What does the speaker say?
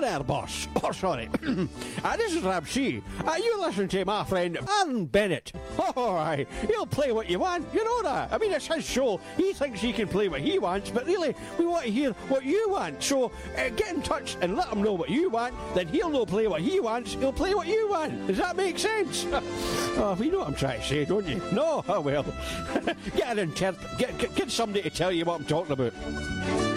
there, boss. Oh, sorry. This is Rab C. You listen to my friend Aaron Bennett. Oh, aye. He'll play what you want. You know that. I mean, it's his show. He thinks he can play what he wants, but really, we want to hear what you want. So, get in touch and let him know what you want. Then he'll know play what he wants. He'll play what you want. Does that make sense? Oh, you know what I'm trying to say, don't you? No? Oh, well. Get somebody to tell you what I'm talking about.